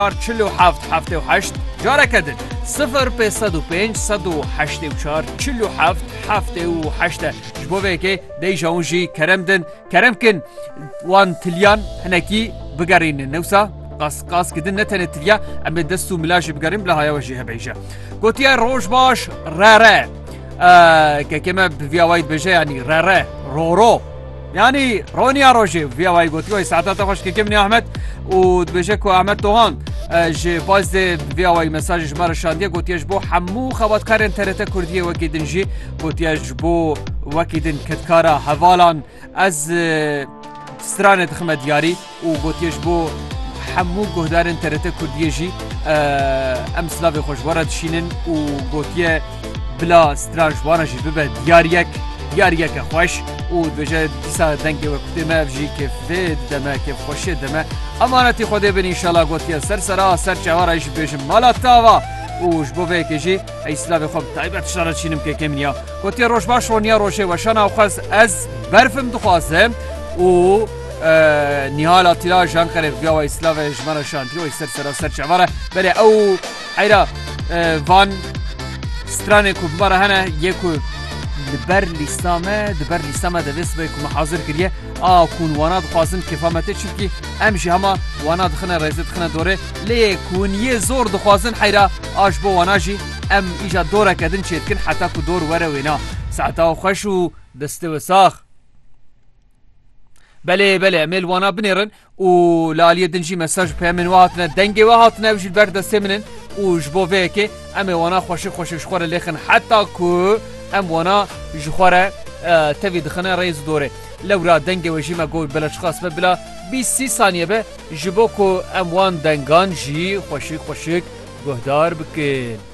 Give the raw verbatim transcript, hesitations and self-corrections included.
چل و هفت هفته و هشت جاره کدن صفر پی صد و پنج صد و هشت و چار چل و هفت هفته و هشت جبوه که دیجا اونجی کرم دن کرم کن وان تلیان هنکی بگرین نوسا قاس قاس کدن نتنه تلیا اما دستو ملاجی بگرین بلا هایا وجه بیجا گوتیا روش باش راره که کما بیاواید بجه یعنی راره رو رو يعني رونيا روجي فيا واي قلت له ساعات خوش كيمني احمد ودبجك احمد توهان جي باز فيا واي مساج جمار شانديه قلت يجبو حمو خوات كارن ترته كرديه وكيدن جي قلت يجبو وكيدن كتكارا حوالان از سترانه دخمه دياري وقلت يجبو حمو قهدارن ترته كرديه جي ام سلاوي خوش ورد شينن وقلت بلا ستران جوانا جي ببه دياريك دياريك خوش و بجد دیسا دنگی وقتی ما بجی که فید دمه که خوشی دمه امانتی خوده بین انشالله گوتیا سر سرا سر چهارا ایش بیشم مالا تاوا و جبو به کجی ایسلاوی خوب تایبت شرط چینم که کمینیا گوتیا روش باش رونیا روشه و شنا خواست از برفم دخوازم و نهال اطلاع جان خرف بیا و ایسلاوی جمر شانتی و سر سرا سر چهارا بله او حیرا وان سترانه کو بمره هنه یکو دبر لیستامه دبر لیستامه دوست به که حاضر کریه آ کون وانا دخوازن کفامته چونکی امشی همه وانا دخنه رئیزت خنه دوره لی کونیه زور دخوازن حیرا آش بو وانا جی ام ایجا دوره کدن چید کن حتی که دور وره وینا ساعتا خوش و دسته و ساخ بله بله امیل وانا بنیرن و لالیه دنجی مساج پیمن واتنه دنگی واتنه بجی بردسته منن و جبو وی که امی وانا خوشی خوشی شخوره لیخن حتی که ام وانا جخوره تفي دخنا رئيس دوره لو را دنگه وجي ما قول بلا شخاص بلا بیست ثانیه به جبوكو ام وان دنگان جي خوشيك خوشيك گهدار بكين